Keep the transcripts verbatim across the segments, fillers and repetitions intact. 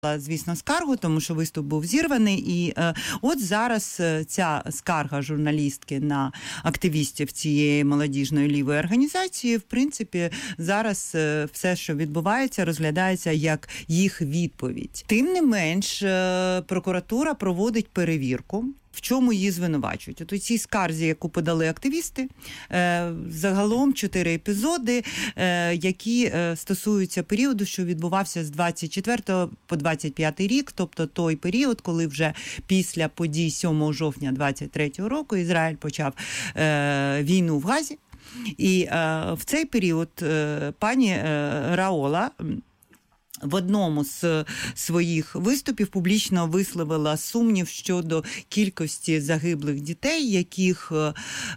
звісно, скаргу, тому що виступ був зірваний. І е, от зараз е, ця скарга журналістки на активістів цієї молодіжної лівої організації, в принципі, зараз е, все, що відбувається, розглядається як їх відповідь. Тим не менш, е, прокуратура проводить перевірку. В чому її звинувачують? От у цій скарзі, яку подали активісти, е, загалом чотири епізоди, е, які е, стосуються періоду, що відбувався з двадцять четвертого по двадцять п'ятий рік, тобто той період, коли вже після подій сьомого жовтня двадцять третього року Ізраїль почав е, війну в Газі. І е, в цей період е, пані е, Раола в одному з своїх виступів публічно висловила сумнів щодо кількості загиблих дітей, яких е,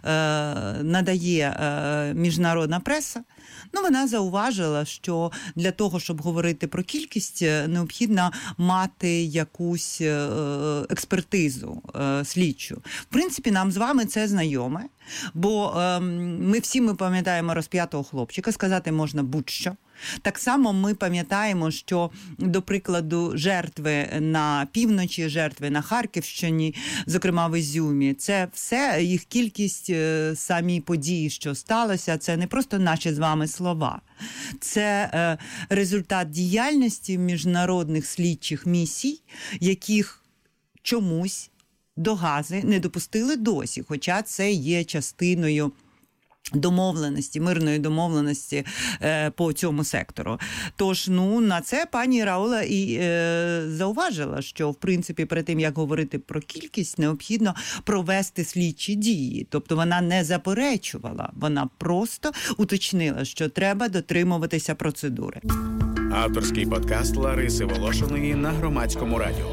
надає е, міжнародна преса. Ну, вона зауважила, що для того, щоб говорити про кількість, необхідно мати якусь е, експертизу е, слідчу. В принципі, нам з вами це знайоме, бо е, ми всі ми пам'ятаємо розп'ятого хлопчика, сказати можна будь-що. Так само ми пам'ятаємо, що, до прикладу, жертви на півночі, жертви на Харківщині, зокрема в Ізюмі, це все, їх кількість, самі події, що сталося, це не просто наші з вами слова. Це е, результат діяльності міжнародних слідчих місій, яких чомусь до Гази не допустили досі, хоча це є частиною домовленості, мирної домовленості е, по цьому сектору. Тож, ну, на це пані Раола і е, зауважила, що, в принципі, перед тим, як говорити про кількість, необхідно провести слідчі дії. Тобто вона не заперечувала, вона просто уточнила, що треба дотримуватися процедури. Авторський подкаст Лариси Волошиної на Громадському радіо.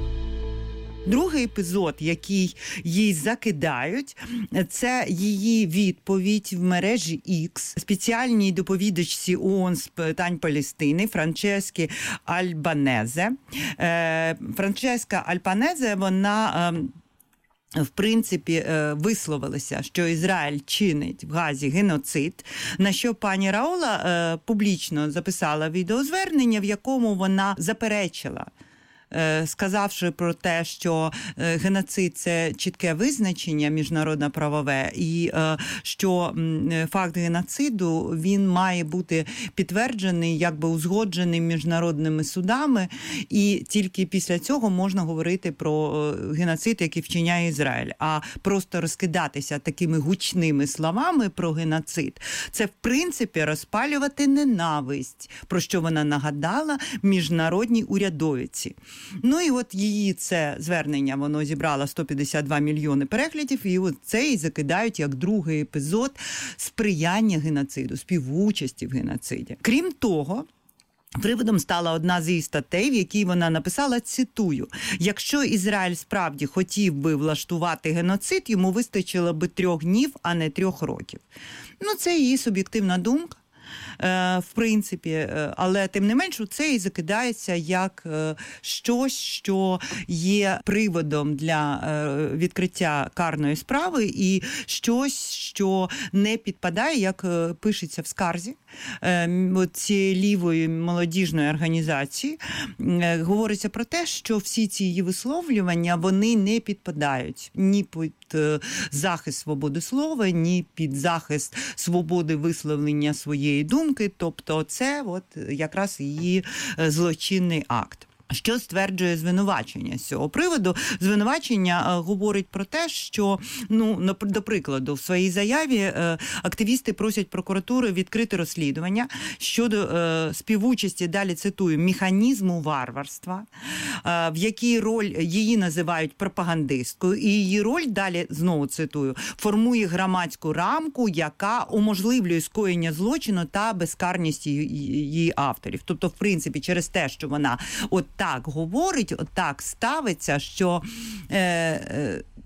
Другий епізод, який їй закидають, це її відповідь в мережі X спеціальній доповідачці ООН з питань Палестини Франческі Альбанезе. Франческа Альбанезе, вона в принципі, висловилася, що Ізраїль чинить в Газі геноцид, на що пані Раола публічно записала відеозвернення, в якому вона заперечила, сказавши про те, що геноцид – це чітке визначення міжнародно-правове, і що факт геноциду, він має бути підтверджений, якби узгоджений міжнародними судами, і тільки після цього можна говорити про геноцид, який вчиняє Ізраїль. А просто розкидатися такими гучними словами про геноцид – це, в принципі, розпалювати ненависть, про що вона нагадала міжнародній урядовиці. Ну і от її це звернення, воно зібрало сто п'ятдесят два мільйони переглядів, і от це і закидають як другий епізод сприяння геноциду, співучасті в геноциді. Крім того, приводом стала одна з її статей, в якій вона написала, цитую: «Якщо Ізраїль справді хотів би влаштувати геноцид, йому вистачило би трьох днів, а не трьох років». Ну, це її суб'єктивна думка. В принципі, але тим не менш це і закидається як щось, що є приводом для відкриття карної справи, і щось, що не підпадає, як пишеться в скарзі цієї лівої молодіжної організації. Говориться про те, що всі ці її висловлювання, вони не підпадають ні під захист свободи слова, ні під захист свободи висловлення своєї думки. Тобто це от якраз її злочинний акт. Що стверджує звинувачення з цього приводу? Звинувачення е, говорить про те, що, ну, до прикладу, в своїй заяві е, активісти просять прокуратури відкрити розслідування щодо е, співучасті, далі цитую, механізму варварства, е, в якій роль її називають пропагандисткою, і її роль, далі знову цитую, формує громадську рамку, яка уможливлює скоєння злочину та безкарність її, її авторів. Тобто, в принципі, через те, що вона от так говорить, от так ставиться, що е, е,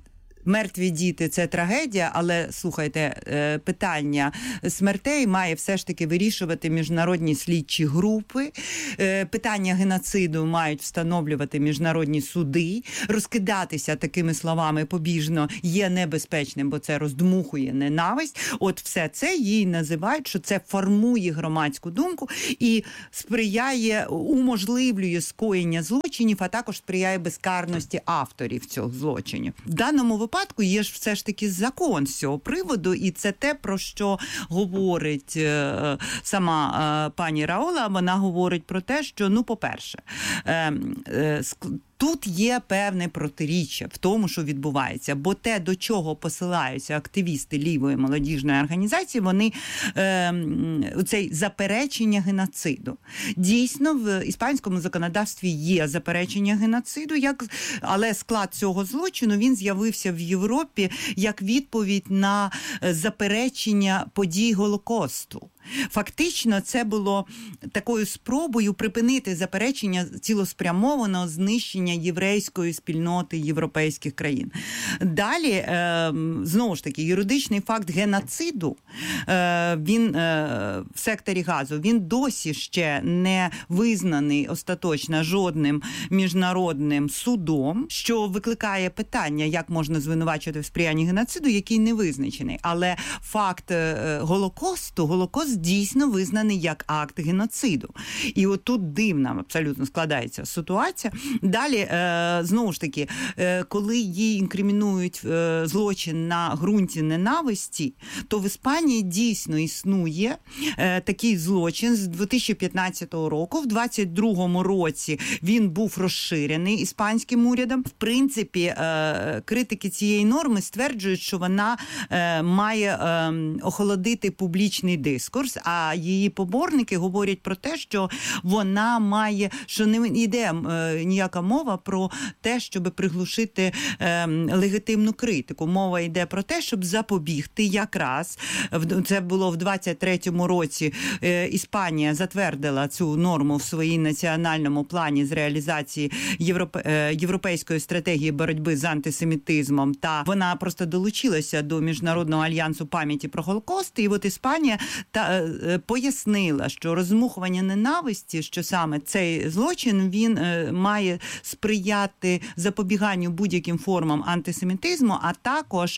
Мертві діти – це трагедія, але, слухайте, питання смертей має все ж таки вирішувати міжнародні слідчі групи, питання геноциду мають встановлювати міжнародні суди, розкидатися такими словами побіжно є небезпечним, бо це роздмухує ненависть. От все це їй називають, що це формує громадську думку і сприяє, уможливлює скоєння злочинів, а також сприяє безкарності авторів цих злочинів. В даному випадку є ж все ж таки закон з цього приводу, і це те, про що говорить е, сама е, пані Раола. Вона говорить про те, що, ну, по-перше, е, е, тут є певне протиріччя в тому, що відбувається, бо те, до чого посилаються активісти лівої молодіжної організації, вони е, цей заперечення геноциду. Дійсно, в іспанському законодавстві є заперечення геноциду, як, але склад цього злочину, він з'явився в Європі як відповідь на заперечення подій Голокосту. Фактично, це було такою спробою припинити заперечення цілеспрямованого знищення єврейської спільноти європейських країн. Далі, е, знову ж таки, юридичний факт геноциду, е, він е, в секторі Газу, він досі ще не визнаний остаточно жодним міжнародним судом, що викликає питання, як можна звинувачувати в сприянні геноциду, який не визначений. Але факт е, Голокосту, Голокост дійсно визнаний як акт геноциду. І от тут дивна абсолютно складається ситуація. Далі, е, знову ж таки, е, коли їй інкримінують е, злочин на ґрунті ненависті, то в Іспанії дійсно існує е, такий злочин з дві тисячі п'ятнадцятого року. В двадцять другому році він був розширений іспанським урядом. В принципі, е, критики цієї норми стверджують, що вона е, має е, охолодити публічний дискурс, а її поборники говорять про те, що вона має, що не йде е, ніяка мова про те, щоб приглушити е, легітимну критику. Мова йде про те, щоб запобігти якраз, це було в двадцять третьому році, е, Іспанія затвердила цю норму в своїй національному плані з реалізації європе, е, європейської стратегії боротьби з антисемітизмом, та вона просто долучилася до Міжнародного альянсу пам'яті про Голокост, і от Іспанія та пояснила, що роздмухування ненависті, що саме цей злочин, він е, має сприяти запобіганню будь-яким формам антисемітизму, а також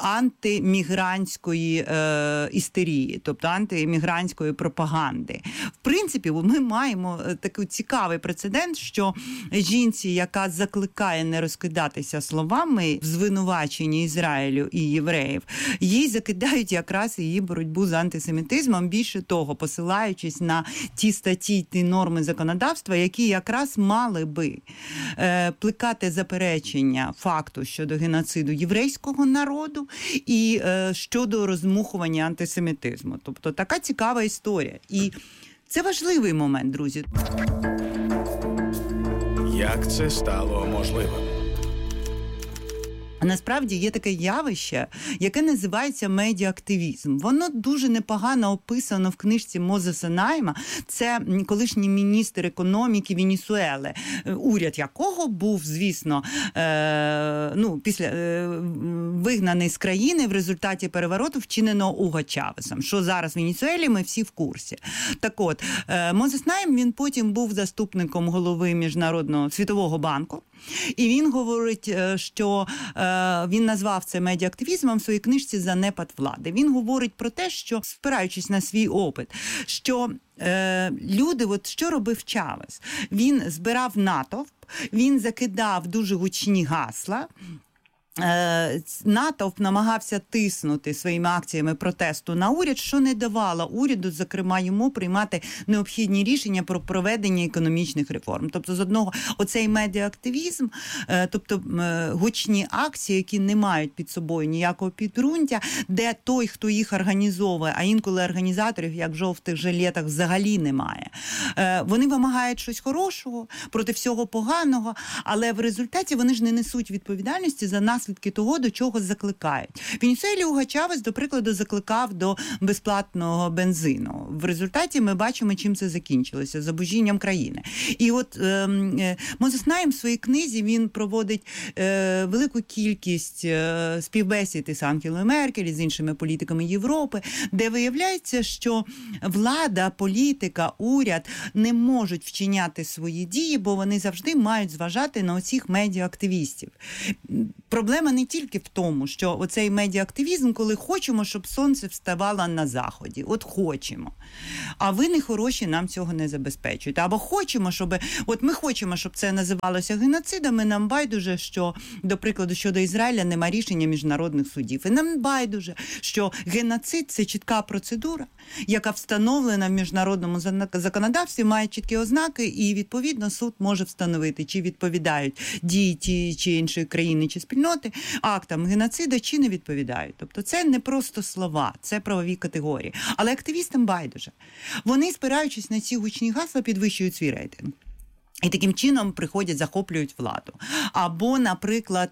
антимігрантської е, істерії, тобто антимігрантської пропаганди. В принципі, ми маємо такий цікавий прецедент, що жінці, яка закликає не розкидатися словами в звинуваченні Ізраїлю і євреїв, їй закидають якраз її боротьбу з антисемітизмом, більше того, посилаючись на ті статті, ті норми законодавства, які якраз мали би е, плекати заперечення факту щодо геноциду єврейського народу і е, щодо роздмухування антисемітизму. Тобто така цікава історія. І це важливий момент, друзі. Як це стало можливим? Насправді є таке явище, яке називається медіаактивізм. Воно дуже непогано описано в книжці Мозеса Найма. Це колишній міністр економіки Венесуели, уряд якого був, звісно, е, ну, після е, вигнаний з країни в результаті перевороту, вчиненого Уго Чавесом. Що зараз в Венесуелі, ми всі в курсі. Так от, е, Мозес Найм, він потім був заступником голови Міжнародного Світового банку. І він говорить, що е, він назвав це медіаактивізмом в своїй книжці «Занепад влади». Він говорить про те, що, спираючись на свій опит, що е, люди, от що робив Чавес? Він збирав натовп, він закидав дуже гучні гасла, натовп намагався тиснути своїми акціями протесту на уряд, що не давало уряду, зокрема йому, приймати необхідні рішення про проведення економічних реформ. Тобто, з одного, оцей медіаактивізм, тобто гучні акції, які не мають під собою ніякого підґрунтя, де той, хто їх організовує, а інколи організаторів, як в жовтих жилетах, взагалі немає. Вони вимагають щось хорошого проти всього поганого, але в результаті вони ж не несуть відповідальності за нас наслідки того, до чого закликають. Венесуелі Чавес, до прикладу, закликав до безплатного бензину. В результаті ми бачимо, чим це закінчилося – зубожінням країни. І от е, е, Мозес Найм в своїй книзі він проводить е, велику кількість е, співбесід із Ангелою Меркель, з іншими політиками Європи, де виявляється, що влада, політика, уряд не можуть вчиняти свої дії, бо вони завжди мають зважати на оцих медіаактивістів. Проблема не тільки в тому, що оцей медіаактивізм, коли хочемо, щоб сонце вставало на заході. От хочемо. А ви не хороші, нам цього не забезпечуєте. Або хочемо, щоб... От ми хочемо, щоб це називалося геноцидами, нам байдуже, що, до прикладу, щодо Ізраїля нема рішення міжнародних судів. І нам байдуже, що геноцид – це чітка процедура, яка встановлена в міжнародному законодавстві, має чіткі ознаки, і, відповідно, суд може встановити, чи відповідають дії ті чи іншої країни чи спільноти актам геноциду, чи не відповідають. Тобто це не просто слова, це правові категорії. Але активістам байдуже. Вони, спираючись на ці гучні гасла, підвищують свій рейтинг. І таким чином приходять, захоплюють владу. Або, наприклад,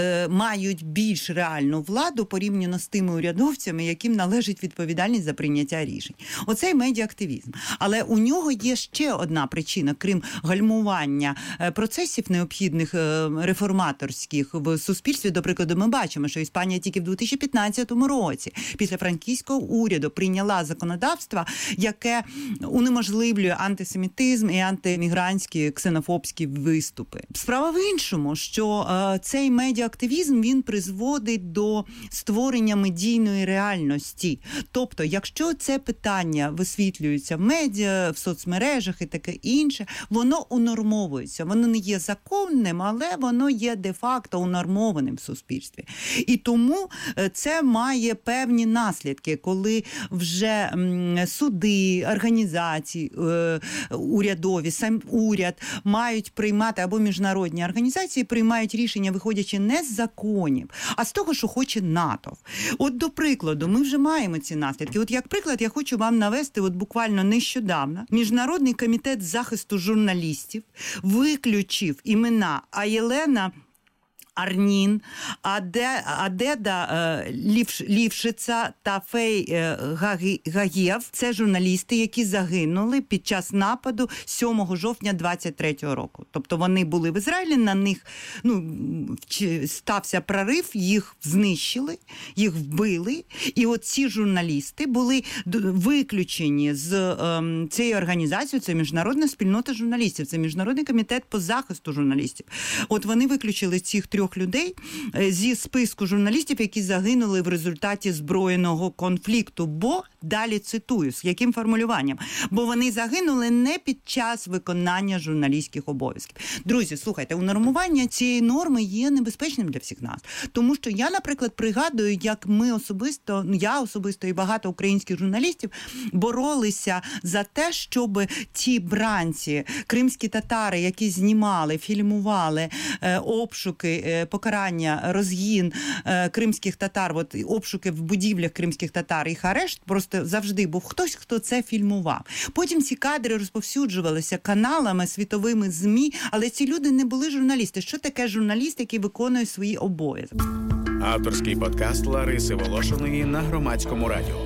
мають більш реальну владу порівняно з тими урядовцями, яким належить відповідальність за прийняття рішень. Оцей медіаактивізм. Але у нього є ще одна причина, крім гальмування процесів необхідних реформаторських в суспільстві. До прикладу, ми бачимо, що Іспанія тільки в дві тисячі п'ятнадцятому році після франківського уряду прийняла законодавство, яке унеможливлює антисемітизм і антимігрантські ксенофобські виступи. Справа в іншому, що е, цей медіаактивізм, він призводить до створення медійної реальності. Тобто, якщо це питання висвітлюється в медіа, в соцмережах і таке інше, воно унормовується. Воно не є законним, але воно є де-факто унормованим в суспільстві. І тому це має певні наслідки, коли вже м, суди, організації, е, урядові, сам уряд мають приймати, або міжнародні організації приймають рішення, виходячи не з законів, а з того, що хоче НАТО. От, до прикладу, ми вже маємо ці наслідки. От, як приклад, я хочу вам навести, от буквально нещодавно, Міжнародний комітет захисту журналістів виключив імена Аєлена Арнін, Аде, Адеда Лівш, Лівшица та Фей Гаєв. Це журналісти, які загинули під час нападу сьомого жовтня двадцять третього року. Тобто вони були в Ізраїлі, на них ну, стався прорив, їх знищили, їх вбили. І от ці журналісти були виключені з ем, цієї організації, це Міжнародна спільнота журналістів, це Міжнародний комітет по захисту журналістів. От вони виключили цих трьох людей зі списку журналістів, які загинули в результаті збройного конфлікту. Бо, далі цитую, з яким формулюванням? Бо вони загинули не під час виконання журналістських обов'язків. Друзі, слухайте, унормування цієї норми є небезпечним для всіх нас. Тому що я, наприклад, пригадую, як ми особисто, я особисто і багато українських журналістів боролися за те, щоб ті бранці, кримські татари, які знімали, фільмували е, обшуки, е, покарання, розгін е, кримських татар, от, обшуки в будівлях кримських татар, їх арешт, просто завжди був хтось, хто це фільмував. Потім ці кадри розповсюджувалися каналами, світовими ЗМІ, але ці люди не були журналісти. Що таке журналіст, який виконує свої обов'язки? Авторський подкаст Лариси Волошиної на Громадському радіо.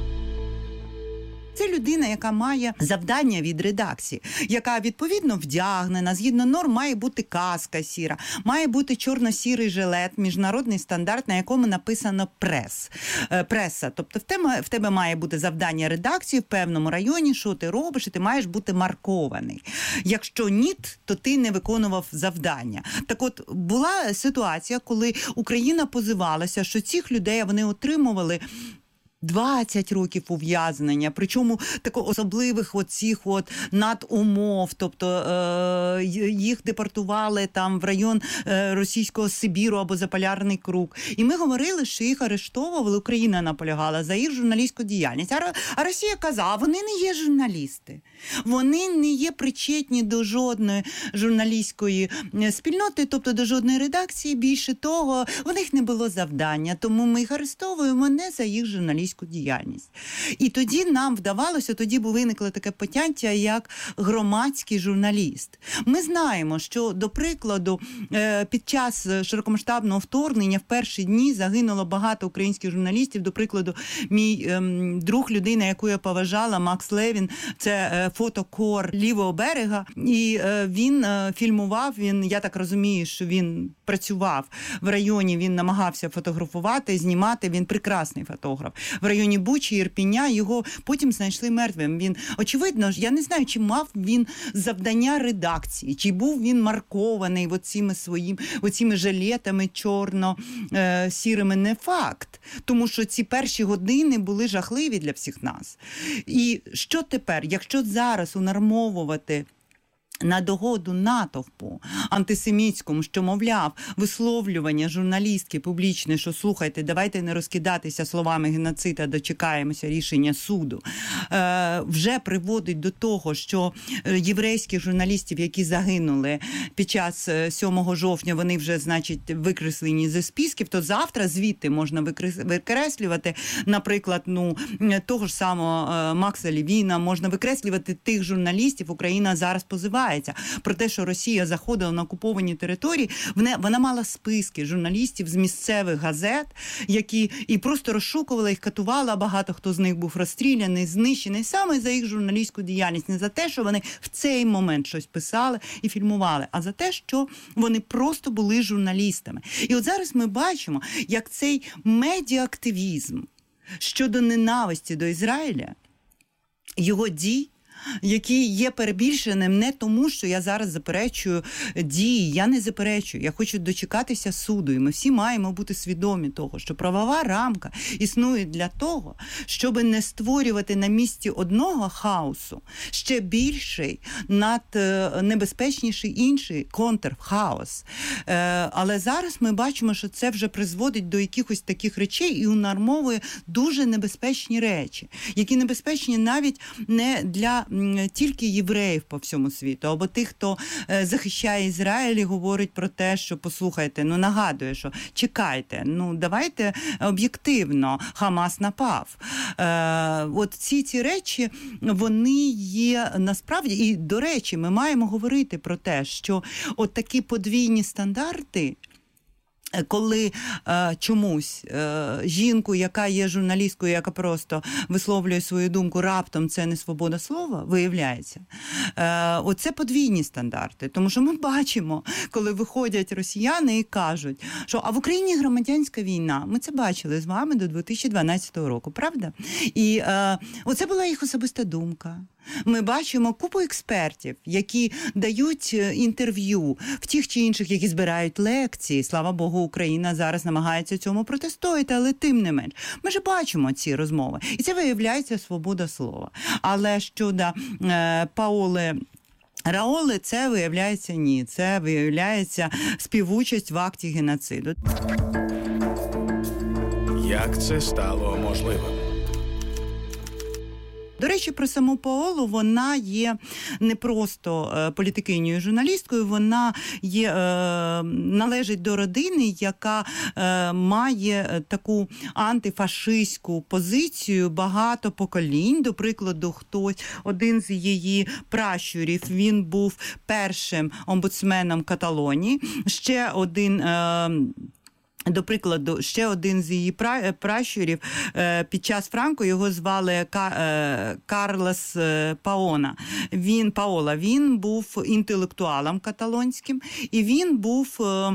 Це людина, яка має завдання від редакції, яка відповідно вдягнена, згідно норм має бути каска сіра, має бути чорно-сірий жилет, міжнародний стандарт, на якому написано прес, преса. Тобто в тебе, в тебе має бути завдання редакції в певному районі, що ти робиш, і ти маєш бути маркований. Якщо ні, то ти не виконував завдання. Так от, була ситуація, коли Україна позивалася, що цих людей вони отримували двадцять років ув'язнення, причому тако особливих оцих от надумов, тобто е, їх депортували там в район е, російського Сибіру або Заполярний круг. І ми говорили, що їх арештовували, Україна наполягала за їх журналістську діяльність. А, а Росія казала, вони не є журналісти. Вони не є причетні до жодної журналістської спільноти, тобто до жодної редакції. Більше того, у них не було завдання, тому ми їх арештовуємо не за їх журналістську журналістську діяльність. І тоді нам вдавалося, тоді виникло таке поняття, як громадський журналіст. Ми знаємо, що, до прикладу, під час широкомасштабного вторгнення в перші дні загинуло багато українських журналістів. До прикладу, мій ем, друг, людина, яку я поважала, Макс Левін, це е, фотокор лівого берега, і е, він е, фільмував, він, я так розумію, що він працював в районі, він намагався фотографувати, знімати, він прекрасний фотограф. В районі Бучі, Ірпіня, його потім знайшли мертвим. Він, очевидно, я не знаю, чи мав він завдання редакції, чи був він маркований оціми своїм, оціми жилетами чорно-сірими, не факт. Тому що ці перші години були жахливі для всіх нас. І що тепер, якщо зараз унормовувати на догоду натовпу антисемітському, що, мовляв, висловлювання журналістки публічне, що, слухайте, давайте не розкидатися словами геноцид, а дочекаємося рішення суду, е, вже приводить до того, що єврейських журналістів, які загинули під час сьомого жовтня, вони вже, значить, викреслені зі списків, то завтра звідти можна викреслювати, наприклад, ну, того ж самого Макса Левіна, можна викреслювати тих журналістів, Україна зараз позиває. Про те, що Росія заходила на окуповані території, вона, вона мала списки журналістів з місцевих газет, які і просто розшукувала їх, катувала, багато хто з них був розстріляний, знищений, саме за їх журналістську діяльність. Не за те, що вони в цей момент щось писали і фільмували, а за те, що вони просто були журналістами. І от зараз ми бачимо, як цей медіаактивізм щодо ненависті до Ізраїля, його дій, який є перебільшеним не тому, що я зараз заперечую дії, я не заперечую, я хочу дочекатися суду, і ми всі маємо бути свідомі того, що правова рамка існує для того, щоб не створювати на місці одного хаосу ще більший, наднебезпечніший інший контрхаос. Але зараз ми бачимо, що це вже призводить до якихось таких речей і унормовує дуже небезпечні речі, які небезпечні навіть не для тільки євреїв по всьому світу, або тих, хто захищає Ізраїль і говорить про те, що, послухайте, ну нагадує, що чекайте, ну давайте об'єктивно, Хамас напав. Е, от ці ці речі, вони є насправді, і до речі, ми маємо говорити про те, що от такі подвійні стандарти, коли е, чомусь е, жінку, яка є журналісткою, яка просто висловлює свою думку, раптом це не свобода слова, виявляється. Е, оце подвійні стандарти. Тому що ми бачимо, коли виходять росіяни і кажуть, що а в Україні громадянська війна. Ми це бачили з вами до дві тисячі дванадцятого року, правда? І е, оце була їх особиста думка. Ми бачимо купу експертів, які дають інтерв'ю в тих чи інших, які збирають лекції. Слава Богу, Україна зараз намагається цьому протистояти, але тим не менш. Ми ж бачимо ці розмови. І це виявляється свобода слова. Але щодо е, Паоли Раоли, це виявляється ні. Це виявляється співучасть в акті геноциду. Як це стало можливим? До речі, про саму Паолу, вона є не просто е, політикинею, журналісткою, вона є, е, належить до родини, яка е, має таку антифашистську позицію багато поколінь. До прикладу, хтось, один з її пращурів, він був першим омбудсменом Каталонії, ще один... Е, До прикладу, ще один з її пращурів під час Франко, його звали Карлос Паона. Він, Паола, він був інтелектуалом каталонським, і він був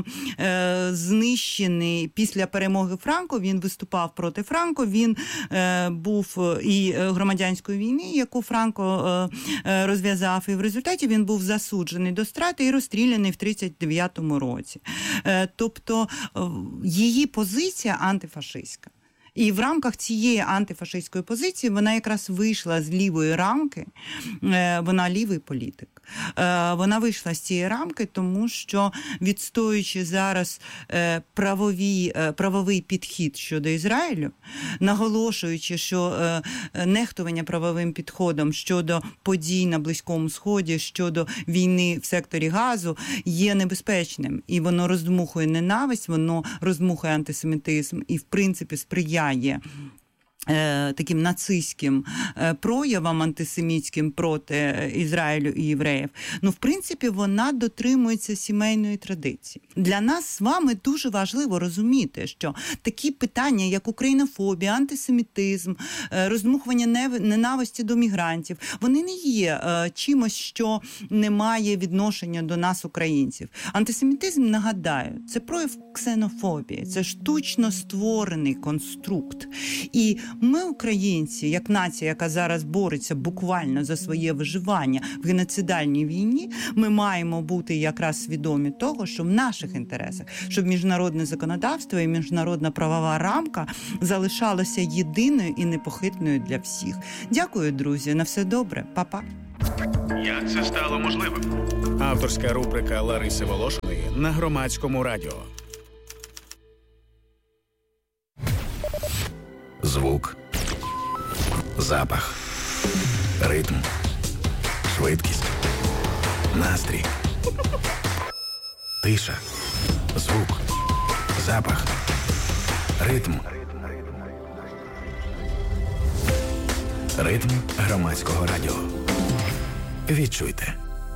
знищений після перемоги Франко, він виступав проти Франко, він був і громадянської війни, яку Франко розв'язав, і в результаті він був засуджений до страти і розстріляний в тридцять дев'ятому році. Тобто її позиція антифашистська. І в рамках цієї антифашистської позиції вона якраз вийшла з лівої рамки, вона лівий політик. Вона вийшла з цієї рамки, тому що, відстоюючи зараз правові, правовий підхід щодо Ізраїлю, наголошуючи, що нехтування правовим підходом щодо подій на Близькому Сході, щодо війни в секторі Газу є небезпечним. І воно роздмухує ненависть, воно роздмухує антисемітизм і, в принципі, сприяє таким нацистським проявам антисемітським проти Ізраїлю і євреїв, ну, в принципі, вона дотримується сімейної традиції. Для нас з вами дуже важливо розуміти, що такі питання, як українофобія, антисемітизм, роздмухування ненависті до мігрантів, вони не є чимось, що не має відношення до нас, українців. Антисемітизм, нагадаю, це прояв ксенофобії, це штучно створений конструкт. І ми, українці, як нація, яка зараз бореться буквально за своє виживання в геноцидальній війні, ми маємо бути якраз свідомі того, що в наших інтересах, щоб міжнародне законодавство і міжнародна правова рамка залишалася єдиною і непохитною для всіх. Дякую, друзі. На все добре. Па-па. Як це стало можливим? Авторська рубрика Лариси Волошиної на Громадському радіо. Звук, запах, ритм, швидкість, настрій, тиша, звук, запах, ритм. Ритм Громадського радіо. Відчуйте.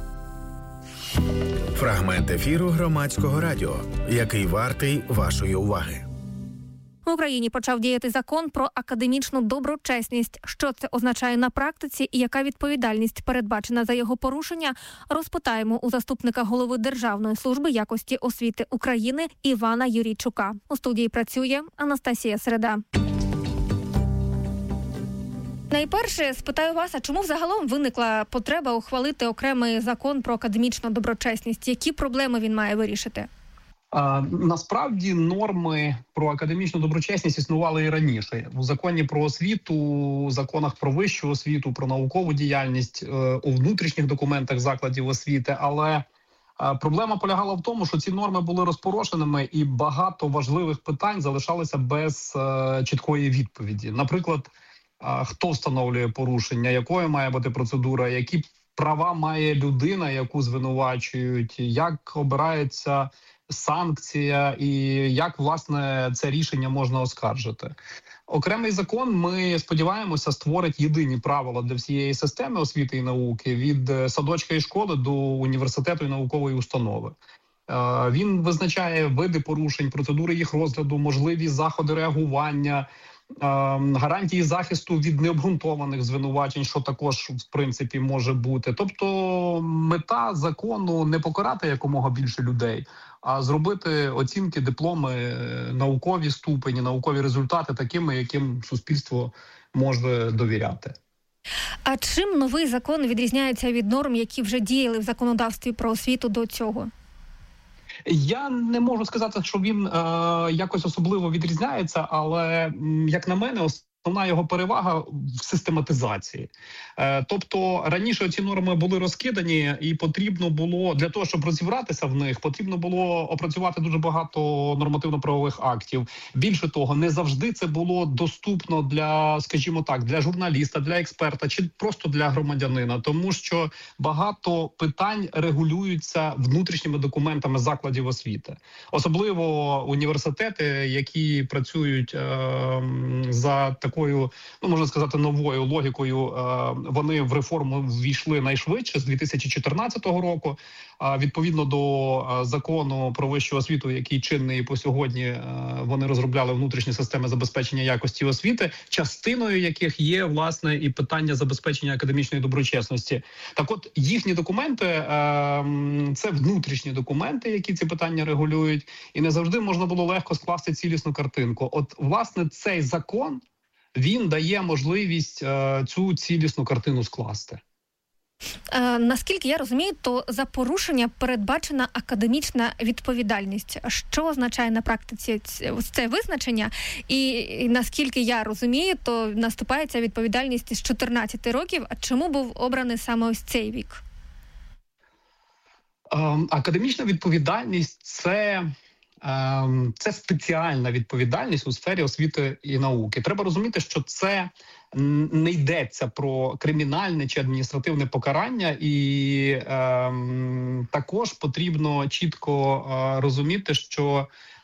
Фрагмент ефіру Громадського радіо, який вартий вашої уваги. В Україні почав діяти закон про академічну доброчесність. Що це означає на практиці і яка відповідальність передбачена за його порушення, розпитаємо у заступника голови Державної служби якості освіти України Івана Юрійчука. У студії працює Анастасія Середа. Найперше, спитаю вас, а чому взагалом виникла потреба ухвалити окремий закон про академічну доброчесність? Які проблеми він має вирішити? А, насправді норми про академічну доброчесність існували і раніше. У законі про освіту, у законах про вищу освіту, про наукову діяльність, у внутрішніх документах закладів освіти. Але проблема полягала в тому, що ці норми були розпорошеними і багато важливих питань залишалися без чіткої відповіді. Наприклад, хто встановлює порушення, якою має бути процедура, які права має людина, яку звинувачують, як обирається санкція і як, власне, це рішення можна оскаржити. Окремий закон, ми сподіваємося, створить єдині правила для всієї системи освіти і науки від садочка і школи до університету і наукової установи. Він визначає види порушень, процедури їх розгляду, можливі заходи реагування, гарантії захисту від необґрунтованих звинувачень, що також, в принципі, може бути. Тобто мета закону не покарати якомога більше людей, а зробити оцінки, дипломи, наукові ступені, наукові результати такими, яким суспільство може довіряти. А чим новий закон відрізняється від норм, які вже діяли в законодавстві про освіту до цього? Я не можу сказати, що він е, якось особливо відрізняється, але, як на мене, основна його перевага в систематизації. Е, тобто, раніше ці норми були розкидані, і потрібно було, для того, щоб розібратися в них, потрібно було опрацювати дуже багато нормативно-правових актів. Більше того, не завжди це було доступно для, скажімо так, для журналіста, для експерта чи просто для громадянина, тому що багато питань регулюються внутрішніми документами закладів освіти. Особливо університети, які працюють е, за такою, ну, можна сказати, новою логікою, вони в реформу ввійшли найшвидше з дві тисячі чотирнадцятого року. Відповідно до закону про вищу освіту, який чинний по сьогодні, вони розробляли внутрішні системи забезпечення якості освіти, частиною яких є, власне, і питання забезпечення академічної доброчесності. Так от, їхні документи – це внутрішні документи, які ці питання регулюють, і не завжди можна було легко скласти цілісну картинку. От, власне, цей закон, він дає можливість е, цю цілісну картину скласти. Е, наскільки я розумію, то за порушення передбачена академічна відповідальність. Що означає на практиці це визначення? І, і наскільки я розумію, то наступає ця відповідальність з чотирнадцяти років. А чому був обраний саме ось цей вік? Е, академічна відповідальність – це... Це спеціальна відповідальність у сфері освіти і науки. Треба розуміти, що це не йдеться про кримінальне чи адміністративне покарання, і е, також потрібно чітко е, розуміти, що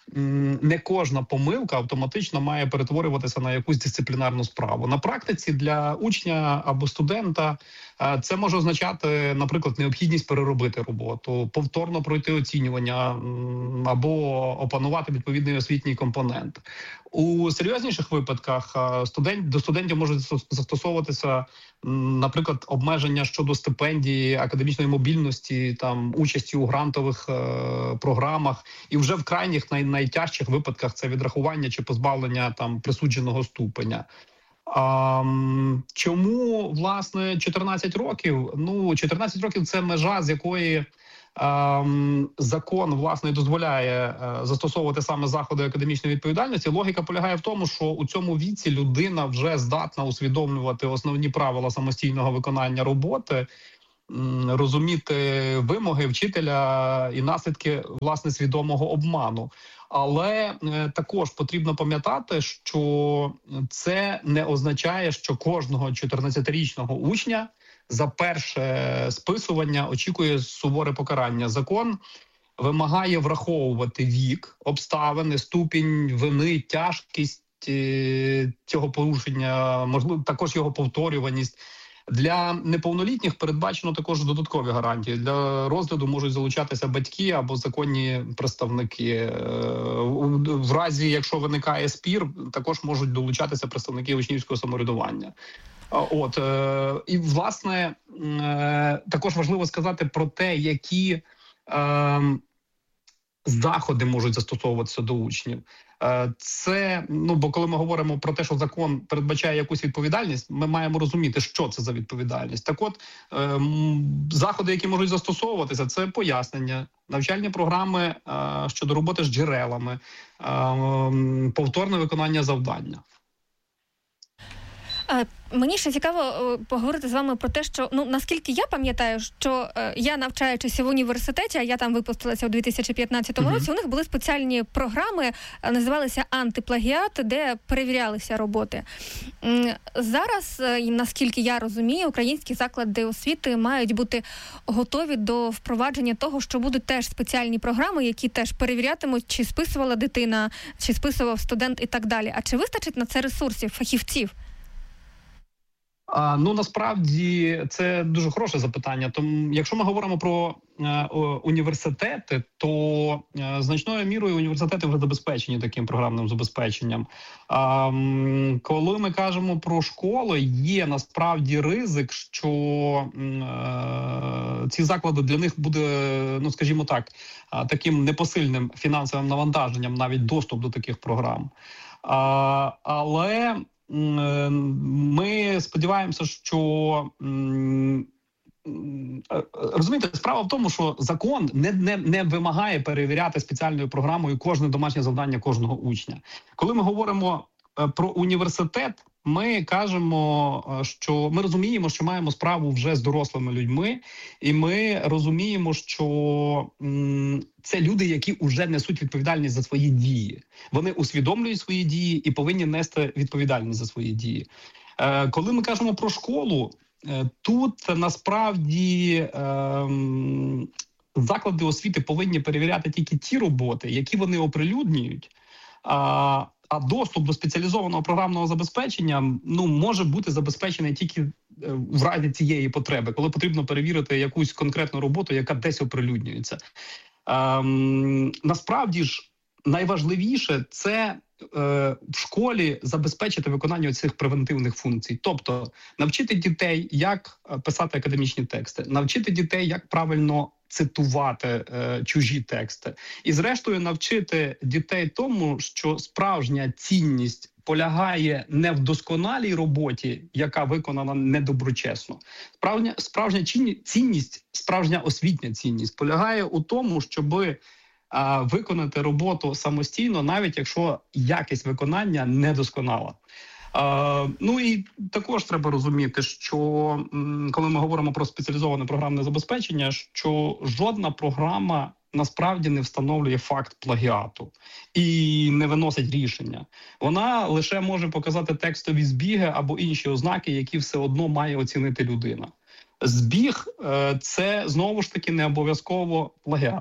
не кожна помилка автоматично має перетворюватися на якусь дисциплінарну справу. На практиці для учня або студента це може означати, наприклад, необхідність переробити роботу, повторно пройти оцінювання або опанувати відповідний освітній компонент. У серйозніших випадках студент, до студентів можуть застосовуватися, наприклад, обмеження щодо стипендії, академічної мобільності, там участі у грантових е, програмах, і вже в крайніх най, найтяжчих випадках це відрахування чи позбавлення там присудженого ступеня. А, чому, власне, чотирнадцять років? Ну, чотирнадцять років – це межа, з якої закон, власне, дозволяє застосовувати саме заходи академічної відповідальності. Логіка полягає в тому, що у цьому віці людина вже здатна усвідомлювати основні правила самостійного виконання роботи, розуміти вимоги вчителя і наслідки, власне, свідомого обману. Але е, також потрібно пам'ятати, що це не означає, що кожного чотирнадцятирічного учня за перше списування очікує суворе покарання. Закон вимагає враховувати вік, обставини, ступінь вини, тяжкість е, цього порушення, можливо, також його повторюваність. Для неповнолітніх передбачено також додаткові гарантії. Для розгляду можуть залучатися батьки або законні представники. В разі, якщо виникає спір, також можуть долучатися представники учнівського самоврядування. От, і, власне, також важливо сказати про те, які заходи можуть застосовуватися до учнів. Це, ну, бо коли ми говоримо про те, що закон передбачає якусь відповідальність, ми маємо розуміти, що це за відповідальність. Так от, заходи, які можуть застосовуватися, це пояснення, навчальні програми щодо роботи з джерелами, повторне виконання завдання. Мені ще цікаво поговорити з вами про те, що, ну, наскільки я пам'ятаю, що е, я, навчаючися в університеті, а я там випустилася у дві тисячі п'ятнадцятому mm-hmm. році, у них були спеціальні програми, називалися «Антиплагіат», де перевірялися роботи. Зараз, наскільки я розумію, українські заклади освіти мають бути готові до впровадження того, що будуть теж спеціальні програми, які теж перевірятимуть, чи списувала дитина, чи списував студент і так далі. А чи вистачить на це ресурсів, фахівців? А, ну, насправді, це дуже хороше запитання. Тому, якщо ми говоримо про е, університети, то е, значною мірою університети вже забезпечені таким програмним забезпеченням. А, м, коли ми кажемо про школи, є насправді ризик, що е, ці заклади для них буде, ну, скажімо так, е, таким непосильним фінансовим навантаженням навіть доступ до таких програм. А, але ми сподіваємося, що, розумієте, справа в тому, що закон не, не, не вимагає перевіряти спеціальною програмою кожне домашнє завдання кожного учня. Коли ми говоримо про університет, ми кажемо, що ми розуміємо, що маємо справу вже з дорослими людьми, і ми розуміємо, що м, це люди, які вже несуть відповідальність за свої дії. Вони усвідомлюють свої дії і повинні нести відповідальність за свої дії. Е, коли ми кажемо про школу, е, тут насправді е, заклади освіти повинні перевіряти тільки ті роботи, які вони оприлюднюють. А, а доступ до спеціалізованого програмного забезпечення, ну, може бути забезпечений тільки в разі цієї потреби, коли потрібно перевірити якусь конкретну роботу, яка десь оприлюднюється. Ем, насправді ж, найважливіше – це е, в школі забезпечити виконання цих превентивних функцій. Тобто, навчити дітей, як писати академічні тексти, навчити дітей, як правильно цитувати е, чужі тексти. І, зрештою, навчити дітей тому, що справжня цінність полягає не в досконалій роботі, яка виконана недоброчесно. Справжня, справжня цінність, справжня освітня цінність полягає у тому, щоби а, виконати роботу самостійно, навіть якщо якість виконання недосконала. Uh, ну і також треба розуміти, що м, коли ми говоримо про спеціалізоване програмне забезпечення, що жодна програма насправді не встановлює факт плагіату і не виносить рішення. Вона лише може показати текстові збіги або інші ознаки, які все одно має оцінити людина. Збіг е, – це, знову ж таки, не обов'язково плагіат.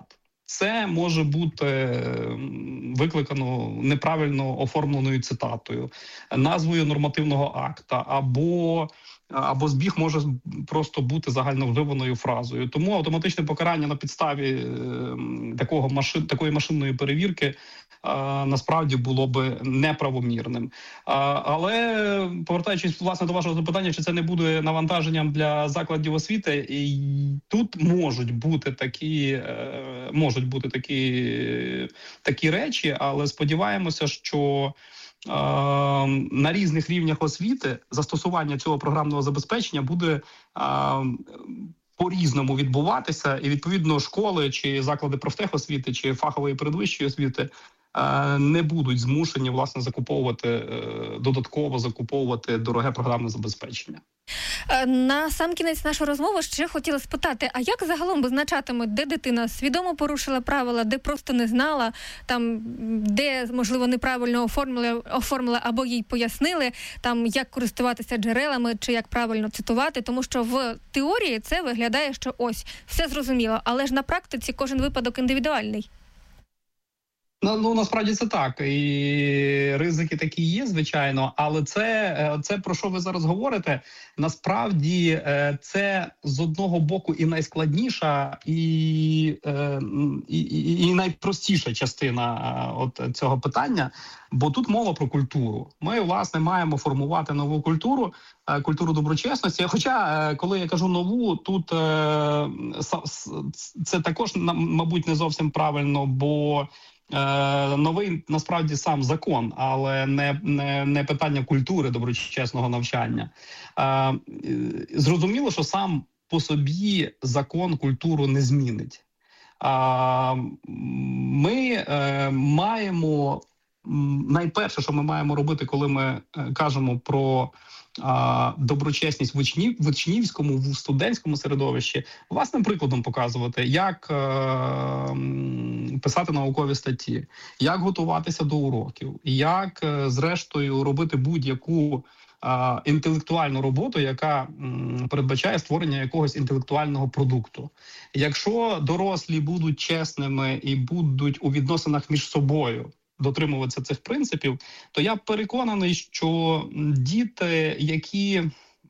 це може бути викликано неправильно оформленою цитатою, назвою нормативного акта, або або збіг може просто бути загальновживаною фразою. Тому автоматичне покарання на підставі такого машин, такої машинної перевірки а, насправді було би неправомірним. А, але, повертаючись, власне, до вашого запитання, чи це не буде навантаженням для закладів освіти, і тут можуть бути такі, можуть бути такі, такі речі, але сподіваємося, що на різних рівнях освіти застосування цього програмного забезпечення буде по-різному відбуватися, і відповідно школи чи заклади профтехосвіти чи фахової передвищої освіти не будуть змушені, власне, закуповувати, додатково закуповувати дороге програмне забезпечення. На сам кінець нашої розмови ще хотіла спитати, а як загалом визначатимуть, де дитина свідомо порушила правила, де просто не знала, там, де, можливо, неправильно оформили, оформили або їй пояснили, там, як користуватися джерелами чи як правильно цитувати, тому що в теорії це виглядає, що ось, все зрозуміло, але ж на практиці кожен випадок індивідуальний. Ну, ну, насправді це так, і ризики такі є, звичайно, але це, це про що ви зараз говорите, насправді це з одного боку і найскладніша, і, і, і, і найпростіша частина от цього питання, бо тут мова про культуру. Ми, власне, маємо формувати нову культуру, культуру доброчесності, хоча, коли я кажу нову, тут це також, мабуть, не зовсім правильно, бо новий, насправді, сам закон, але не, не, не питання культури доброчесного навчання. Зрозуміло, що сам по собі закон культуру не змінить. Ми маємо, найперше, що ми маємо робити, коли ми кажемо про доброчесність в, учнів, в учнівському, в студентському середовищі, власним прикладом показувати, як е, писати наукові статті, як готуватися до уроків, як, е, зрештою, робити будь-яку е, інтелектуальну роботу, яка м, передбачає створення якогось інтелектуального продукту. Якщо дорослі будуть чесними і будуть у відносинах між собою дотримуватися цих принципів, то я переконаний, що діти, які е,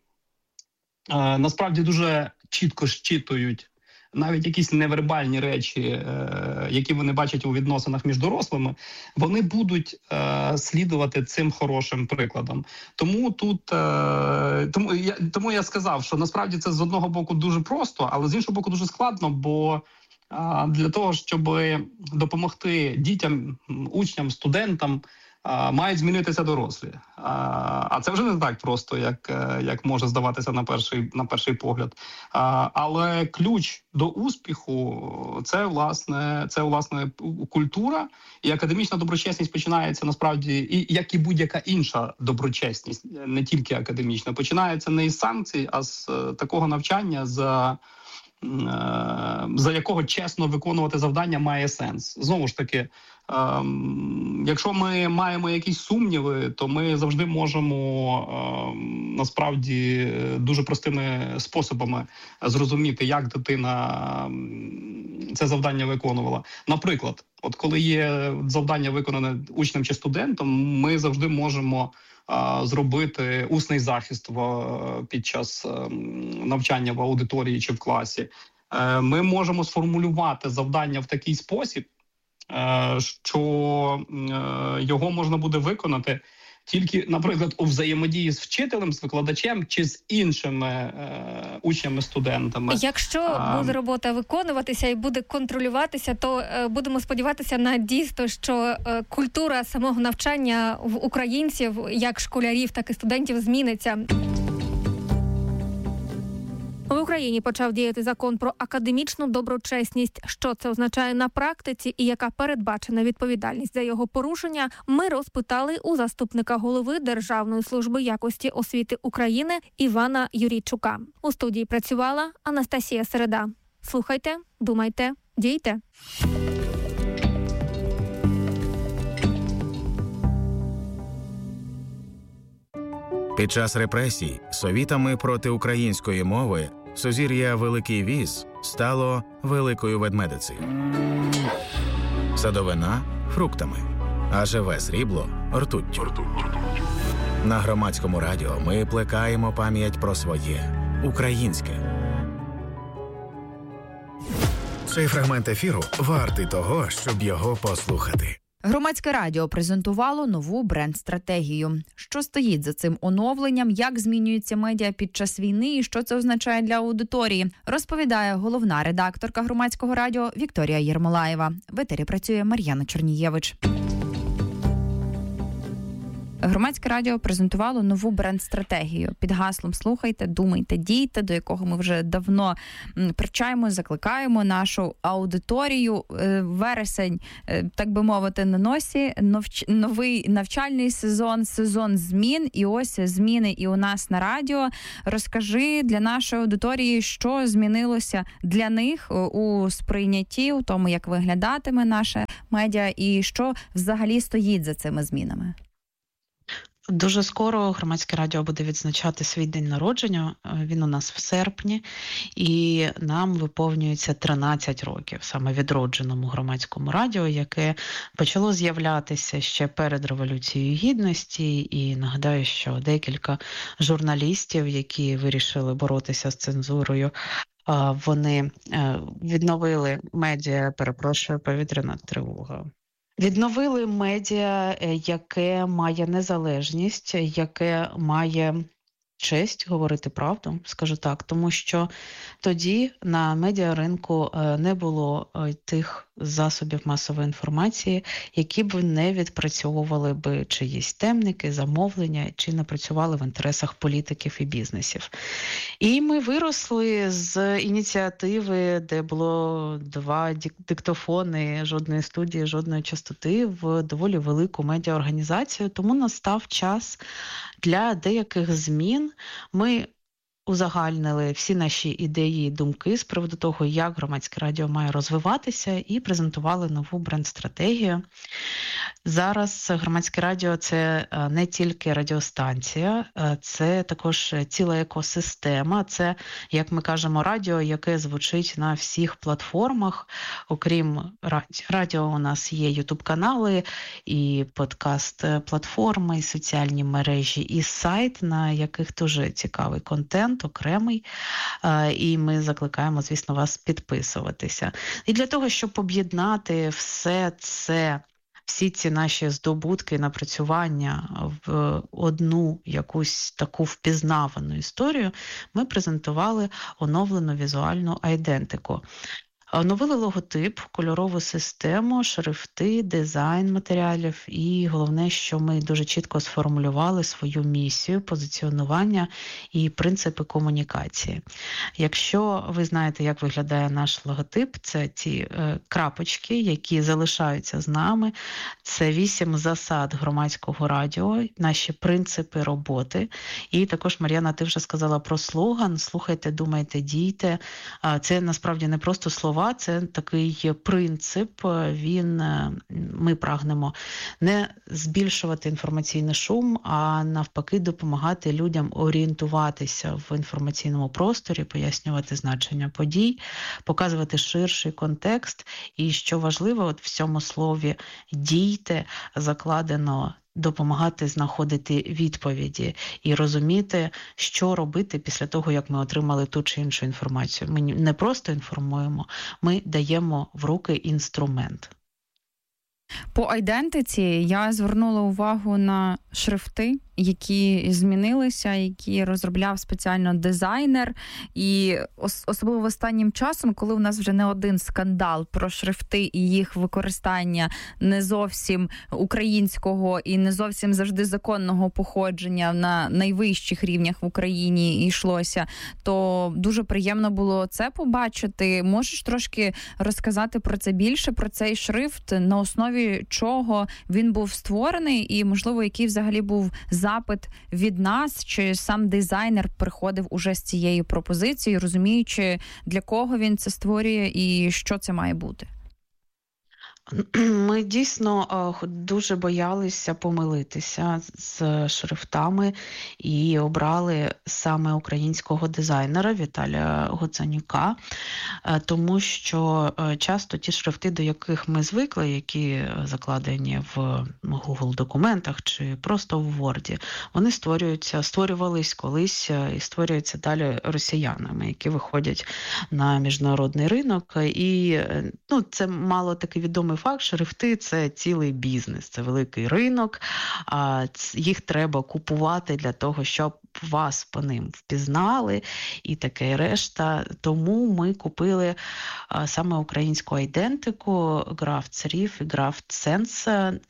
насправді дуже чітко щитують навіть якісь невербальні речі, е, які вони бачать у відносинах між дорослими, вони будуть е, слідувати цим хорошим прикладом. Тому тут е, тому я тому я сказав, що насправді це з одного боку дуже просто, але з іншого боку дуже складно, бо для того, щоб допомогти дітям, учням, студентам, мають змінитися дорослі. А це вже не так просто, як, як може здаватися на перший, на перший погляд. Але ключ до успіху – це, власне, це, власне, культура. І академічна доброчесність починається, насправді, і, як і будь-яка інша доброчесність, не тільки академічна, починається не із санкцій, а з такого навчання, за за якого чесно виконувати завдання має сенс. Знову ж таки, якщо ми маємо якісь сумніви, то ми завжди можемо насправді дуже простими способами зрозуміти, як дитина це завдання виконувала. Наприклад, от коли є завдання виконане учнем чи студентом, ми завжди можемо зробити усний захист в, під час навчання в аудиторії чи в класі. Ми можемо сформулювати завдання в такий спосіб, що його можна буде виконати тільки, наприклад, у взаємодії з вчителем, з викладачем чи з іншими е, учнями, студентами. Якщо а, буде робота виконуватися і буде контролюватися, то е, будемо сподіватися на дійсно, що е, культура самого навчання в українців, як школярів, так і студентів, зміниться. В Україні почав діяти закон про академічну доброчесність. Що це означає на практиці і яка передбачена відповідальність за його порушення, ми розпитали у заступника голови Державної служби якості освіти України Івана Юрійчука. У студії працювала Анастасія Середа. Слухайте, думайте, дійте. Під час репресій совітами проти української мови сузір'я Великий Віз стало Великою Ведмедицею. садовина – фруктами, а живе срібло – ртуттю. На Громадському радіо ми плекаємо пам'ять про своє українське. Цей фрагмент ефіру вартий того, щоб його послухати. Громадське радіо презентувало нову бренд-стратегію. Що стоїть за цим оновленням, як змінюються медіа під час війни і що це означає для аудиторії, розповідає головна редакторка Громадського радіо Вікторія Єрмолаєва. В етері працює Мар'яна Чорнієвич. Громадське радіо презентувало нову бренд-стратегію під гаслом «Слухайте, думайте, дійте», до якого ми вже давно причаємо, закликаємо нашу аудиторію. Вересень, так би мовити, на носі, новий навчальний сезон, сезон змін, і ось зміни і у нас на радіо. Розкажи для нашої аудиторії, що змінилося для них у сприйнятті, у тому, як виглядатиме наше медіа, і що взагалі стоїть за цими змінами. Дуже скоро Громадське радіо буде відзначати свій день народження. Він у нас в серпні, і нам виповнюється тринадцять років, саме відродженому Громадському радіо, яке почало з'являтися ще перед Революцією Гідності. І нагадаю, що декілька журналістів, які вирішили боротися з цензурою, вони відновили медіа, перепрошую, повітряна тривога. Відновили медіа, яке має незалежність, яке має честь говорити правду, скажу так, тому що тоді на медіаринку не було тих засобів масової інформації, які б не відпрацьовували б чиїсь темники, замовлення, чи не працювали в інтересах політиків і бізнесів. І ми виросли з ініціативи, де було два диктофони, жодної студії, жодної частоти, в доволі велику медіаорганізацію, тому настав час для деяких змін. Ми узагальнили всі наші ідеї і думки з приводу того, як Громадське радіо має розвиватися, і презентували нову бренд-стратегію. Зараз Громадське радіо – це не тільки радіостанція, це також ціла екосистема. Це, як ми кажемо, радіо, яке звучить на всіх платформах. Окрім радіо, у нас є ютуб-канали, і подкаст-платформи, і соціальні мережі, і сайт, на яких дуже цікавий контент, окремий. І ми закликаємо, звісно, вас підписуватися. І для того, щоб об'єднати все це, всі ці наші здобутки, напрацювання в одну якусь таку впізнавану історію, ми презентували оновлену візуальну айдентику. Оновили логотип, кольорову систему, шрифти, дизайн матеріалів і головне, що ми дуже чітко сформулювали свою місію, позиціонування і принципи комунікації. Якщо ви знаєте, як виглядає наш логотип, це ці е, крапочки, які залишаються з нами, це вісім засад Громадського радіо, наші принципи роботи. І також, Мар'яна, ти вже сказала про слоган «Слухайте, думайте, дійте». Це насправді не просто слова, це такий принцип, він, ми прагнемо не збільшувати інформаційний шум, а навпаки допомагати людям орієнтуватися в інформаційному просторі, пояснювати значення подій, показувати ширший контекст. І що важливо, от в цьому слові «дійте» закладено допомагати знаходити відповіді і розуміти, що робити після того, як ми отримали ту чи іншу інформацію. Ми не просто інформуємо, ми даємо в руки інструмент. По айдентиці я звернула увагу на шрифти, які змінилися, які розробляв спеціально дизайнер. І особливо останнім часом, коли у нас вже не один скандал про шрифти і їх використання не зовсім українського і не зовсім завжди законного походження на найвищих рівнях в Україні йшлося, то дуже приємно було це побачити. Можеш трошки розказати про це більше, про цей шрифт, на основі чого він був створений і, можливо, який взагалі був запит від нас, чи сам дизайнер приходив уже з цією пропозицією, розуміючи, для кого він це створює і що це має бути? Ми дійсно дуже боялися помилитися з шрифтами і обрали саме українського дизайнера Віталія Гоцанюка, тому що часто ті шрифти, до яких ми звикли, які закладені в Google документах чи просто в Word, вони створюються, створювались колись і створюються далі росіянами, які виходять на міжнародний ринок. І ну, це мало такий відомий факт, шрифти – це цілий бізнес, це великий ринок, а їх треба купувати для того, щоб вас по ним впізнали і таке решта. Тому ми купили а, саме українську айдентику Граф Царів і Граф Сенс.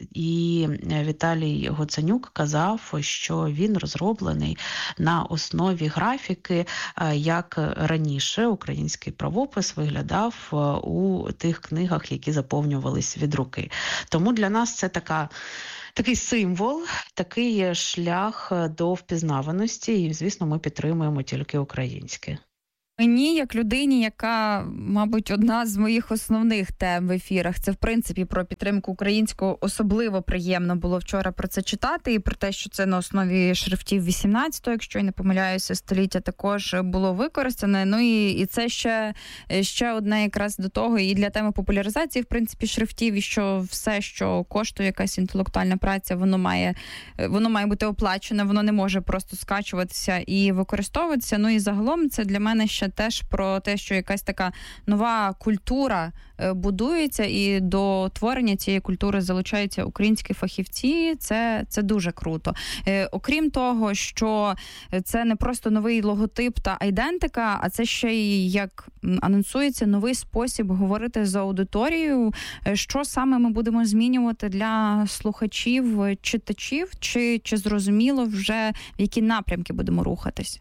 І Віталій Гоцанюк казав, що він розроблений на основі графіки, а, як раніше український правопис виглядав у тих книгах, які заповнювались від руки. Тому для нас це така Такий символ, такий шлях до впізнаваності, і, звісно, ми підтримуємо тільки українське. Мені, як людині, яка, мабуть, одна з моїх основних тем в ефірах, це, в принципі, про підтримку українського, особливо приємно було вчора про це читати, і про те, що це на основі шрифтів вісімнадцятого, якщо я не помиляюся, століття також було використане. Ну і, і це ще, ще одне якраз до того, і для теми популяризації, в принципі, шрифтів, і що все, що коштує якась інтелектуальна праця, воно має, воно має бути оплачене, воно не може просто скачуватися і використовуватися. Ну і загалом це для мене ще теж про те, що якась така нова культура будується, і до творення цієї культури залучаються українські фахівці. Це, це дуже круто. Е, окрім того, що це не просто новий логотип та айдентика, а це ще й, як анонсується, новий спосіб говорити з аудиторією. Що саме ми будемо змінювати для слухачів, читачів, чи, чи зрозуміло вже, в які напрямки будемо рухатись?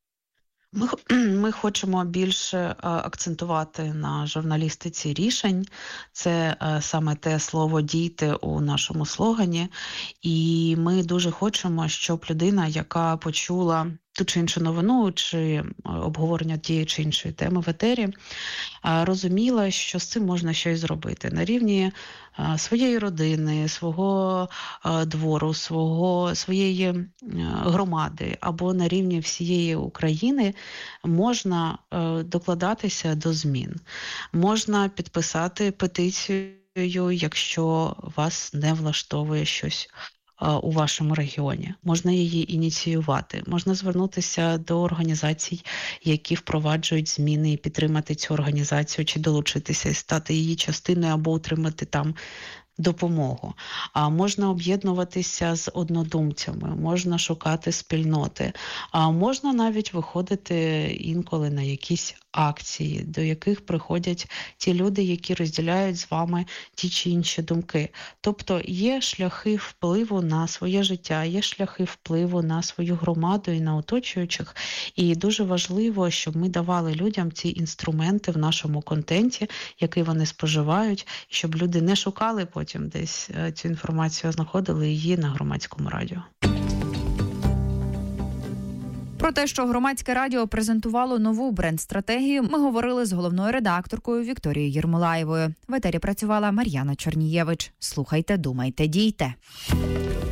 Ми, ми хочемо більше акцентувати на журналістиці рішень. Це саме те слово «дійте» у нашому слогані. І ми дуже хочемо, щоб людина, яка почула ту чи іншу новину, чи обговорення тієї чи іншої теми в етері, розуміла, що з цим можна щось зробити на рівні своєї родини, свого двору, свого, своєї громади або на рівні всієї України можна докладатися до змін. Можна підписати петицію, якщо вас не влаштовує щось у вашому регіоні. Можна її ініціювати. Можна звернутися до організацій, які впроваджують зміни, і підтримати цю організацію, чи долучитися і стати її частиною, або отримати там допомогу. А можна об'єднуватися з однодумцями, можна шукати спільноти, а можна навіть виходити інколи на якісь акції, до яких приходять ті люди, які розділяють з вами ті чи інші думки. Тобто є шляхи впливу на своє життя, є шляхи впливу на свою громаду і на оточуючих. І дуже важливо, щоб ми давали людям ці інструменти в нашому контенті, який вони споживають, щоб люди не шукали потім десь цю інформацію, а знаходили її на Громадському радіо. Про те, що Громадське радіо презентувало нову бренд-стратегію, ми говорили з головною редакторкою Вікторією Єрмолаєвою. В етері працювала Мар'яна Чорнієвич. Слухайте, думайте, дійте.